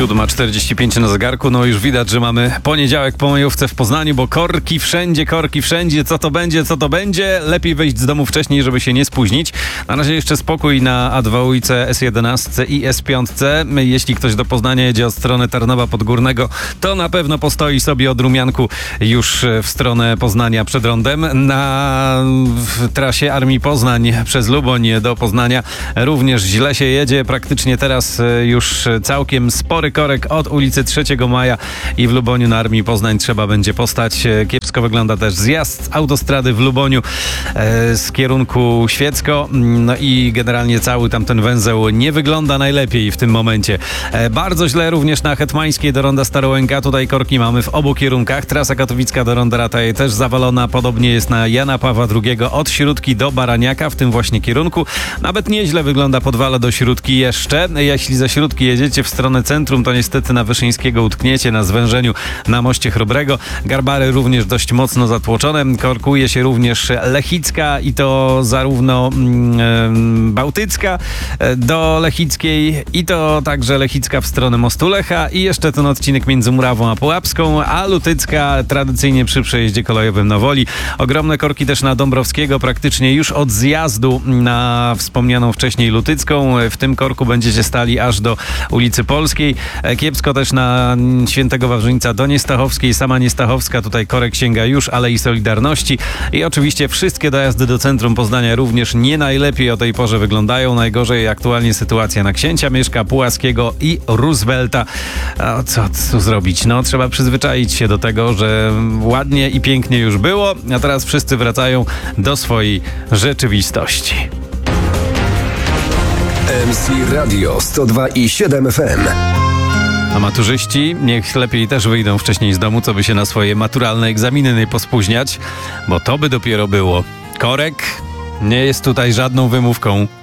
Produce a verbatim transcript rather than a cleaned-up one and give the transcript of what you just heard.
siódma czterdzieści pięć na zegarku. No już widać, że mamy poniedziałek po majówce w Poznaniu, bo korki wszędzie, korki wszędzie. Co to będzie, co to będzie? Lepiej wyjść z domu wcześniej, żeby się nie spóźnić. Na razie jeszcze spokój na A dwa, S jedenaście i S pięć. Jeśli ktoś do Poznania jedzie od strony Tarnowa Podgórnego, to na pewno postoi sobie od Rumianku już w stronę Poznania przed rondem. Na trasie Armii Poznań przez Luboń do Poznania również źle się jedzie. Praktycznie teraz już całkiem spory korek od ulicy trzeciego Maja i w Luboniu na Armii Poznań trzeba będzie postać. Kiepsko wygląda też zjazd z autostrady w Luboniu e, z kierunku Świecko. No i generalnie cały tamten węzeł nie wygląda najlepiej w tym momencie. E, bardzo źle również na Hetmańskiej do ronda Starołęka. Tutaj korki mamy w obu kierunkach. Trasa katowicka do ronda Rataj też zawalona. Podobnie jest na Jana Pawła drugiego od Śródki do Baraniaka w tym właśnie kierunku. Nawet nieźle wygląda Podwale do Śródki jeszcze. Jeśli ze Śródki jedziecie w stronę centrum, to niestety na Wyszyńskiego utkniecie na zwężeniu na moście Chrobrego. Garbary również dość mocno zatłoczone. Korkuje się również Lechicka i to zarówno mm, Bałtycka do Lechickiej i to także Lechicka w stronę mostu Lecha i jeszcze ten odcinek między Murawą a Pułapską, a Lutycka tradycyjnie przy przejeździe kolejowym na Woli. Ogromne korki też na Dąbrowskiego, praktycznie już od zjazdu na wspomnianą wcześniej Lutycką. W tym korku będziecie stali aż do ulicy Polskiej. Kiepsko też na Świętego Wawrzyńca do Niestachowskiej. Sama Niestachowska, tutaj korek sięga już Alei Solidarności. I oczywiście wszystkie dojazdy do centrum Poznania również nie najlepiej o tej porze wyglądają. Najgorzej aktualnie sytuacja na Księcia Mieszka, Pułaskiego i Roosevelta. A co tu zrobić? No trzeba przyzwyczaić się do tego, że ładnie i pięknie już było, a teraz wszyscy wracają do swojej rzeczywistości. M C Radio sto dwa i siedem F M. A maturzyści niech lepiej też wyjdą wcześniej z domu, co by się na swoje maturalne egzaminy nie pospóźniać, bo to by dopiero było. Korek nie jest tutaj żadną wymówką.